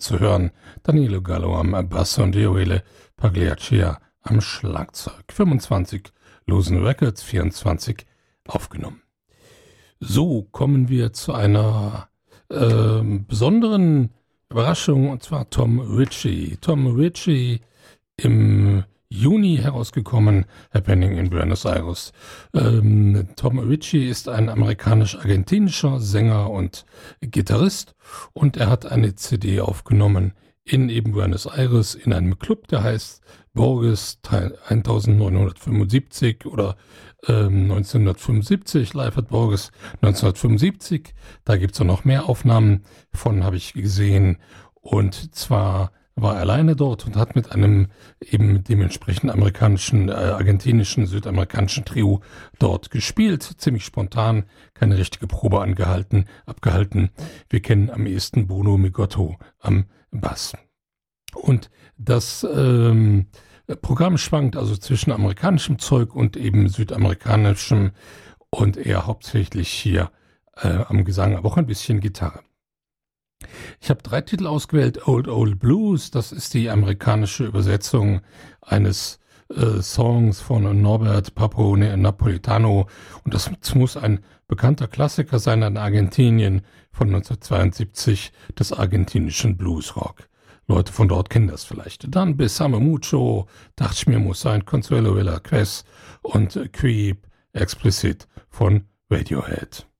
zu hören. Danilo Gallo am Bass und Joele Pagliaccia am Schlagzeug. 25 losen Records, 24 aufgenommen. So kommen wir zu einer besonderen Überraschung, und zwar Tom Ritchie. Tom Ritchie im Juni herausgekommen, Happening in Buenos Aires. Tom Ritchie ist ein amerikanisch-argentinischer Sänger und Gitarrist und er hat eine CD aufgenommen in eben Buenos Aires in einem Club, der heißt Borges 1975 oder 1975, live at Borges 1975. Da gibt es auch noch mehr Aufnahmen von, habe ich gesehen. Und zwar war er alleine dort und hat mit einem eben dementsprechend amerikanischen, argentinischen, südamerikanischen Trio dort gespielt. Ziemlich spontan, keine richtige Probe abgehalten. Wir kennen am ehesten Bruno Migotto am Bass. Und das Programm schwankt also zwischen amerikanischem Zeug und eben südamerikanischem und eher hauptsächlich hier am Gesang, aber auch ein bisschen Gitarre. Ich habe 3 Titel ausgewählt. Old Old Blues, das ist die amerikanische Übersetzung eines Songs von Norbert Papo Napolitano und das muss ein bekannter Klassiker sein in Argentinien von 1972 des argentinischen Bluesrock. Leute von dort kennen das vielleicht. Dann Besame Mucho, dachte ich mir, muss sein, Consuelo Velasquez und Creep Explicit von Radiohead.